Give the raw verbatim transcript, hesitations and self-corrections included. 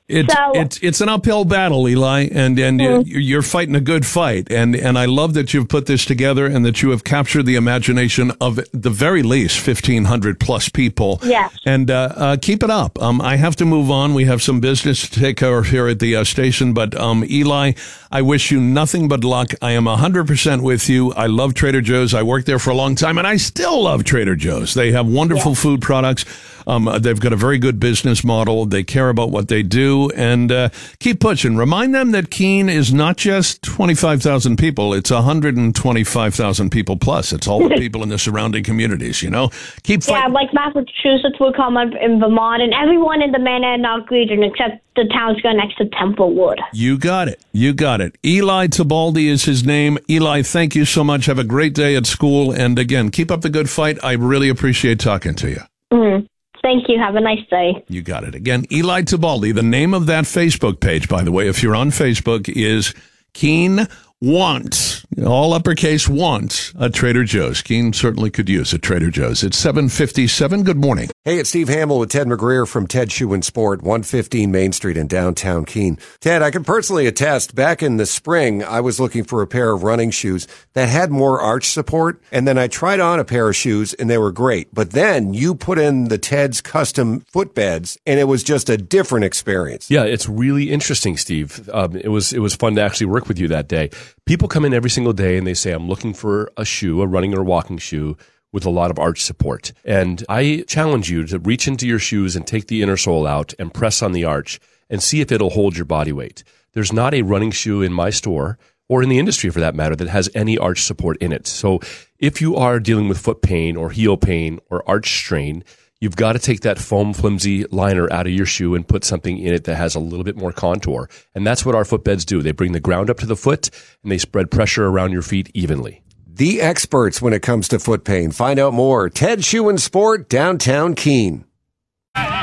It, So, it, it's an uphill battle, Eli, and, and mm-hmm. you're fighting a good fight. And, and I love that you've put this together and that you have captured the imagination of the very least fifteen hundred plus people. Yes. And uh, uh, keep it up. Um, I have to move on. We have some business to take care of here at the uh, station. But um, Eli, I wish you nothing but luck. I am one hundred percent with you. I love Trader Joe's. I worked there for a long time, and I still love Trader Joe's. They have wonderful yes. food products. Um, they've got a very good business model. They care about what they do, and uh, keep pushing. Remind them that Keene is not just twenty-five thousand people. It's one hundred twenty-five thousand people plus. It's all the people in the surrounding communities, you know? Keep fighting. Yeah, like Massachusetts would come up in Vermont, and everyone in the Monadnock region except the towns go next to Templewood. You got it. You got it. Eli Tibaldi is his name. Eli, thank you so much. Have a great day at school. And again, keep up the good fight. I really appreciate talking to you. Mm-hmm. Thank you. Have a nice day. You got it. Again, Eli Tibaldi. The name of that Facebook page, by the way, if you're on Facebook, is Keene Wants, all uppercase wants, a Trader Joe's. Keene certainly could use a Trader Joe's. It's seven fifty-seven. Good morning. Hey, it's Steve Hamill with Ted McGreer from Ted Shoe and Sport, one fifteen Main Street in downtown Keene. Ted, I can personally attest, back in the spring, I was looking for a pair of running shoes that had more arch support, and then I tried on a pair of shoes, and they were great. But then you put in the Ted's custom footbeds, and it was just a different experience. Yeah, it's really interesting, Steve. Um, it was it was fun to actually work with you that day. People come in every single day and they say, I'm looking for a shoe, a running or walking shoe with a lot of arch support. And I challenge you to reach into your shoes and take the inner sole out and press on the arch and see if it'll hold your body weight. There's not a running shoe in my store or in the industry for that matter that has any arch support in it. So if you are dealing with foot pain or heel pain or arch strain, you've got to take that foam flimsy liner out of your shoe and put something in it that has a little bit more contour. And that's what our footbeds do. They bring the ground up to the foot and they spread pressure around your feet evenly. The experts when it comes to foot pain. Find out more. Ted Shoe and Sport, downtown Keene.